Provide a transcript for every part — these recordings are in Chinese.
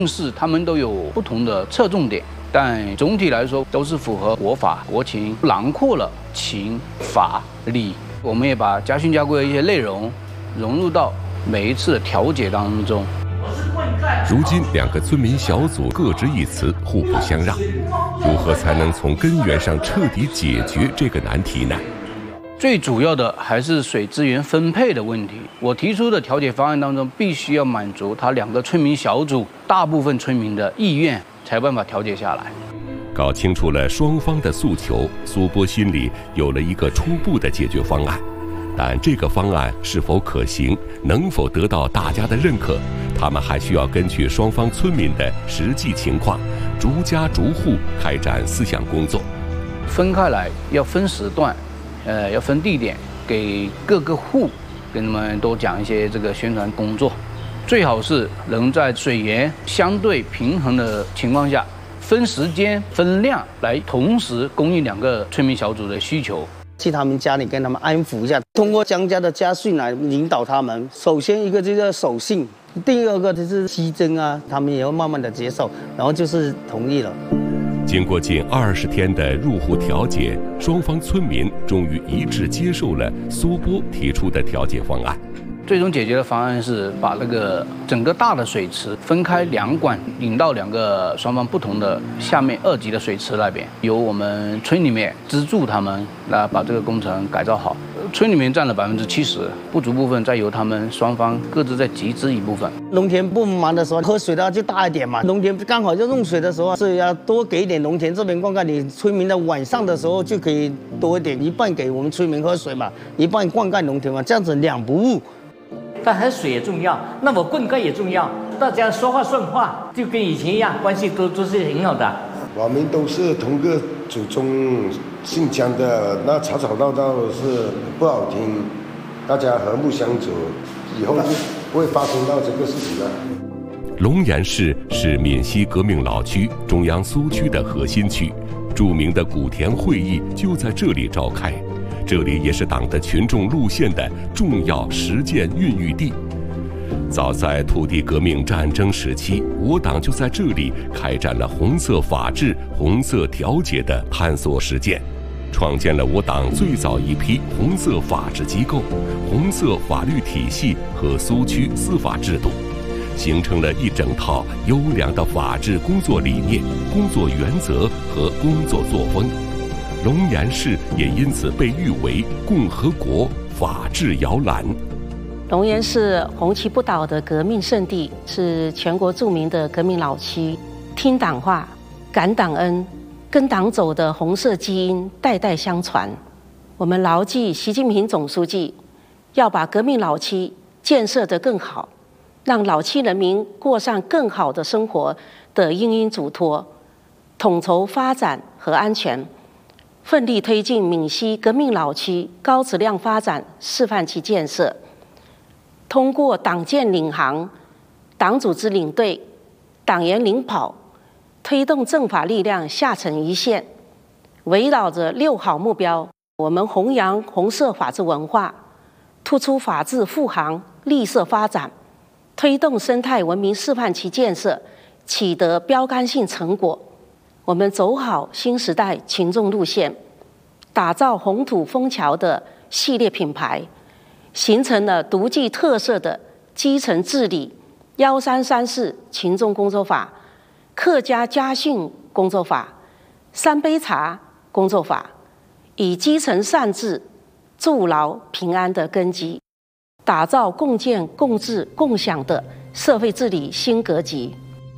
是他们都有不同的侧重点，但总体来说都是符合国法国情，囊括了情法理。我们也把家训家规的一些内容融入到每一次的调解当中。 如今两个村民小组各执一词，互不相让，如何才能从根源上彻底解决这个难题呢？ 最主要的还是水资源分配的问题。我提出的调解方案当中，必须要满足他两个村民小组大部分村民的意愿，才有办法调解下来。 搞清楚了双方的诉求，苏波心里有了一个初步的解决方案。但这个方案是否可行，能否得到大家的认可，他们还需要根据双方村民的实际情况，逐家逐户开展思想工作。 分开来，要分时段，要分地点，给各个户跟他们多讲一些这个宣传工作。最好是能在水源相对平衡的情况下，分时间、分量来同时供应两个村民小组的需求。 去他们家里跟他们安抚一下，通过江家的家训来引导他们。首先一个就是守信，第二个就是牺牲啊，他们也要慢慢的接受，然后就是同意了。 经过近20天的入户调解，双方村民终于一致接受了苏波提出的调解方案。 最终解决的方案是把那个整个大的水池分开2管，引到2个双方不同的下面2级的水池那边，由我们村里面资助他们来把这个工程改造好。村里面占了70%，不足部分再由他们双方各自再集资一部分。 农田不忙的时候，喝水的就大一点嘛。农田刚好就用水的时候，是要多给一点农田这边灌溉。你村民的晚上的时候就可以多一点，一半给我们村民喝水嘛，一半灌溉农田嘛，这样子2不误。 但喝水也重要，那么灌溉也重要，大家说话算话，就跟以前一样，关系都是很好的。 我们都是同个祖宗姓江的，那吵吵闹闹是不好听，大家和睦相处，以后就不会发生到这个事情了。 龙岩市是闽西革命老区中央苏区的核心区，著名的古田会议就在这里召开。这里也是党的群众路线的重要实践孕育地。早在土地革命战争时期，我党就在这里开展了红色法治、红色调解的探索实践，创建了我党最早一批红色法治机构、红色法律体系和苏区司法制度，形成了一整套优良的法治工作理念、工作原则和工作作风。龙岩市也因此被誉为共和国法治摇篮。 龙岩是红旗不倒的革命圣地，是全国著名的革命老区。听党话、感党恩、跟党走的红色基因代代相传。我们牢记习近平总书记要把革命老区建设得更好，让老区人民过上更好的生活的殷殷嘱托，统筹发展和安全，奋力推进闽西革命老区高质量发展示范区建设。通过党建领航、党组织领队、党员领跑，推动政法力量下沉一线。围绕着6好目标，我们弘扬红色法治文化，突出法治护航、绿色发展，推动生态文明示范区建设，取得标杆性成果。我们走好新时代群众路线，打造红土枫桥的系列品牌，形成了独具特色的基层治理1334群众工作法、客家家训工作法、3杯茶工作法，以基层善治筑牢平安的根基，打造共建共治共享的社会治理新格局。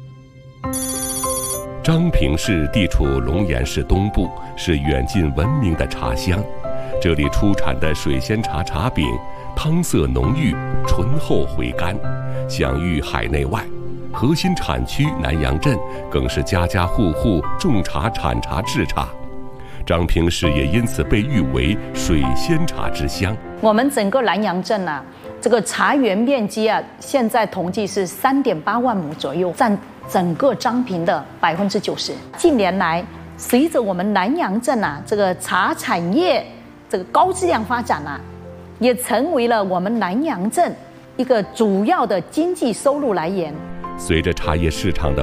彰平市地处龙岩市东部，是远近闻名的茶乡。这里出产的水仙茶茶饼汤色浓郁，醇厚回甘，享誉海内外。核心产区南阳镇更是家家户户种茶、产茶、制茶。彰平市也因此被誉为水仙茶之乡。 我们整个南阳镇啊，这个茶园面积啊，现在统计是3.8万亩左右，占整个彰平的90%。近年来，随着我们南阳镇啊这个茶产业这个高质量发展啊，也成为了我们南阳镇一个主要的经济收入来源。 随着茶叶市场的